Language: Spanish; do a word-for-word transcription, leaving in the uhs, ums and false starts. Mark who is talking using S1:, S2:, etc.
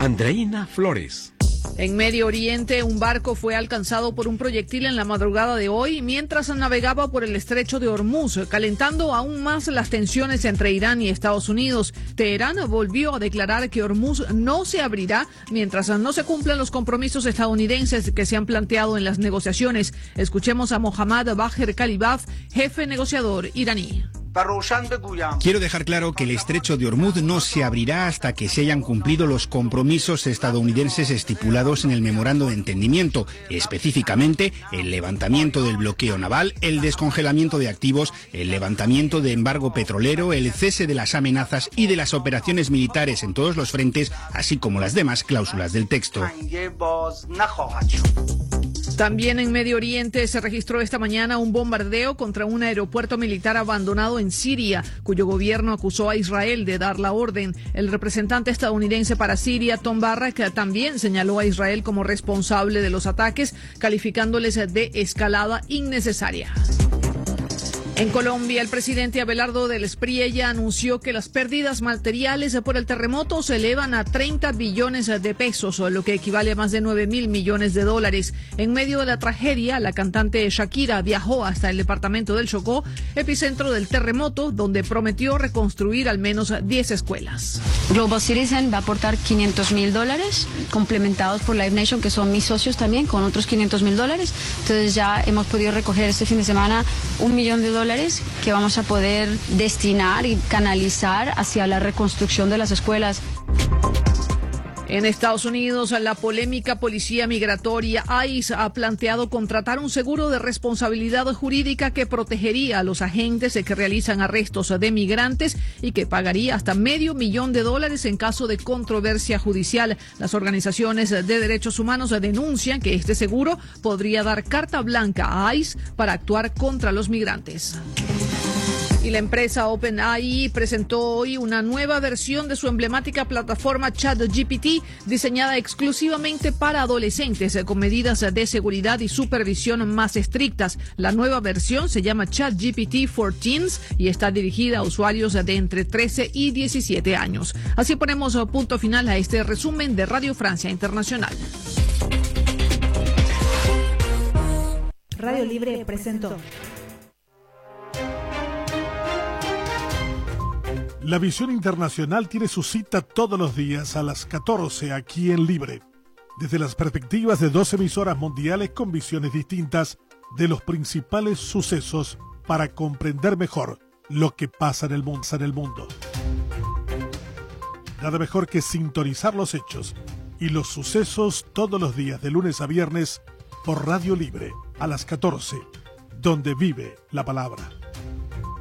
S1: Andreina Flores.
S2: En Medio Oriente, un barco fue alcanzado por un proyectil en la madrugada de hoy mientras navegaba por el estrecho de Hormuz, calentando aún más las tensiones entre Irán y Estados Unidos. Teherán volvió a declarar que Hormuz no se abrirá mientras no se cumplan los compromisos estadounidenses que se han planteado en las negociaciones. Escuchemos a Mohammad Bagher Khalibaf, jefe negociador iraní.
S3: Quiero dejar claro que el estrecho de Hormuz no se abrirá hasta que se hayan cumplido los compromisos estadounidenses estipulados en el memorando de entendimiento, específicamente el levantamiento del bloqueo naval, el descongelamiento de activos, el levantamiento de embargo petrolero, el cese de las amenazas y de las operaciones militares en todos los frentes, así como las demás cláusulas del texto.
S2: También en Medio Oriente se registró esta mañana un bombardeo contra un aeropuerto militar abandonado en Siria, cuyo gobierno acusó a Israel de dar la orden. El representante estadounidense para Siria, Tom Barrack, también señaló a Israel como responsable de los ataques, calificándoles de escalada innecesaria. En Colombia, el presidente Abelardo del Espriella anunció que las pérdidas materiales por el terremoto se elevan a treinta billones de pesos, lo que equivale a más de nueve mil millones de dólares. En medio de la tragedia, la cantante Shakira viajó hasta el departamento del Chocó, epicentro del terremoto, donde prometió reconstruir al menos diez escuelas.
S4: Global Citizen va a aportar quinientos mil dólares, complementados por Live Nation, que son mis socios también, con otros quinientos mil dólares. Entonces ya hemos podido recoger este fin de semana un millón de dólares que vamos a poder destinar y canalizar hacia la reconstrucción de las escuelas.
S2: En Estados Unidos, la polémica policía migratoria ICE ha planteado contratar un seguro de responsabilidad jurídica que protegería a los agentes que realizan arrestos de migrantes y que pagaría hasta medio millón de dólares en caso de controversia judicial. Las organizaciones de derechos humanos denuncian que este seguro podría dar carta blanca a ICE para actuar contra los migrantes. Y la empresa OpenAI presentó hoy una nueva versión de su emblemática plataforma ChatGPT, diseñada exclusivamente para adolescentes, con medidas de seguridad y supervisión más estrictas. La nueva versión se llama ChatGPT for Teens y está dirigida a usuarios de entre trece y diecisiete años. Así ponemos punto final a este resumen de Radio Francia Internacional.
S5: Radio Libre presentó.
S6: La visión internacional tiene su cita todos los días a las catorce aquí en Libre, desde las perspectivas de dos emisoras mundiales con visiones distintas de los principales sucesos para comprender mejor lo que pasa en el mundo. En el mundo. Nada mejor que sintonizar los hechos y los sucesos todos los días de lunes a viernes por Radio Libre a las catorce, donde vive la palabra.